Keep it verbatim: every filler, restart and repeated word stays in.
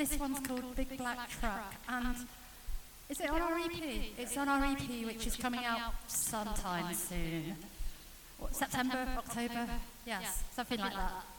this one's called Big Black Truck, and is it on our E P? It's on our E P, which is coming out sometime soon. What, September, October? Yes, something like that.